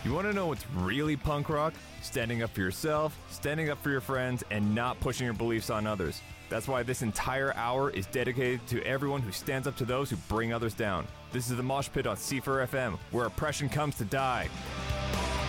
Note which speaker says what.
Speaker 1: You want to know what's really punk rock? Standing up for yourself, standing up for your friends, and not pushing your beliefs on others. That's why this entire hour is dedicated to everyone who stands up to those who bring others down. This is the Mosh Pit on C4FM, where oppression comes to die.